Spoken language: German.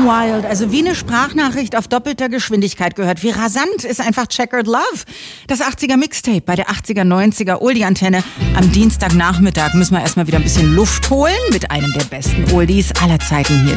Wild, also wie eine Sprachnachricht auf doppelter Geschwindigkeit gehört. Wie rasant ist einfach Checkered Love. Das 80er Mixtape bei der 80er, 90er Oldie-Antenne. Am Dienstagnachmittag müssen wir erstmal wieder ein bisschen Luft holen mit einem der besten Oldies aller Zeiten. Hier ist